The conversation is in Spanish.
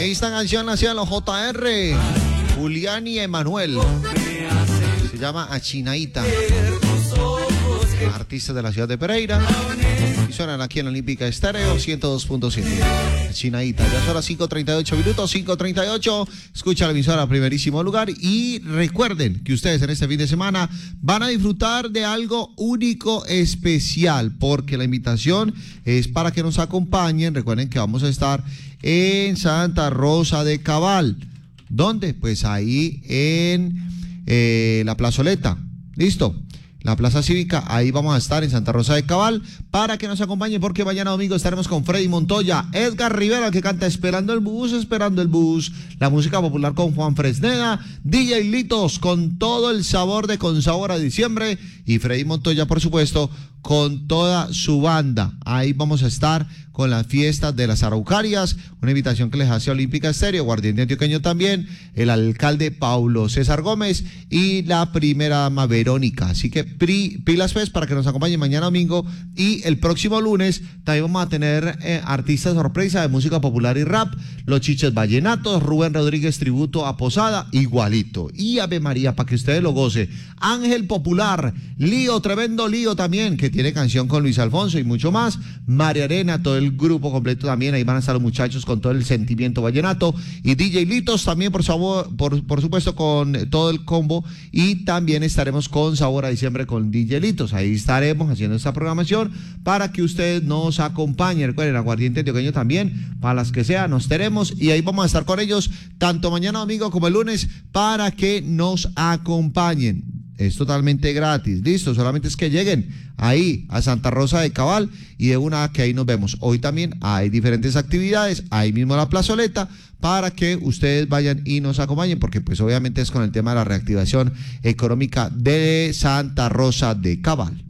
Esta canción la hacían los JR, Julián y Emanuel. Se llama Achinaíta. Artistas de la ciudad de Pereira. Y suenan aquí en la Olímpica Estéreo 102.7. Achinaíta. Ya son las 5:38 minutos, 5:38. Escucha la emisora Primerísimo Lugar. Y recuerden que ustedes en este fin de semana van a disfrutar de algo único, especial, porque la invitación es para que nos acompañen. Recuerden que vamos a estar en Santa Rosa de Cabal. ¿Dónde? Pues ahí en la plazoleta. ¿Listo? La Plaza Cívica, ahí vamos a estar en Santa Rosa de Cabal para que nos acompañen, porque mañana domingo estaremos con Freddy Montoya, Edgar Rivera, que canta Esperando el Bus, la música popular con Juan Fresneda, DJ Litos con todo el sabor de Con Sabor a Diciembre y Freddy Montoya, por supuesto, con toda su banda. Ahí vamos a estar con las fiestas de las Araucarias, una invitación que les hace Olímpica Estéreo, Guardián Antioqueño también, el alcalde Paulo César Gómez y la primera dama Verónica. Así que pilas pues para que nos acompañen mañana domingo, y el próximo lunes también vamos a tener artistas sorpresa de música popular y rap, Los Chiches Vallenatos, Rubén Rodríguez tributo a Posada, igualito, y Ave María para que ustedes lo gocen, Ángel Popular, Lío, tremendo Lío también, que tiene canción con Luis Alfonso y mucho más, María Arena, todo el grupo completo también, ahí van a estar los muchachos con todo el sentimiento vallenato, y DJ Litos también por supuesto con todo el combo, y también estaremos con Sabor a Diciembre con DJ Litos. Ahí estaremos haciendo esta programación para que ustedes nos acompañen. Recuerden, Aguardiente Antioqueño también, para las que sea, nos tenemos, y ahí vamos a estar con ellos tanto mañana domingo como el lunes para que nos acompañen. Es totalmente gratis, listo, solamente es que lleguen ahí a Santa Rosa de Cabal y de una que ahí nos vemos. Hoy también hay diferentes actividades, ahí mismo en la plazoleta, para que ustedes vayan y nos acompañen, porque pues obviamente es con el tema de la reactivación económica de Santa Rosa de Cabal.